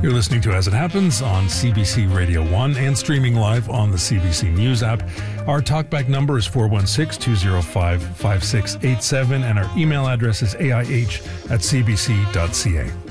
You're listening to As It Happens on CBC Radio 1 and streaming live on the CBC News app. Our talkback number is 416-205-5687 and our email address is aih@cbc.ca.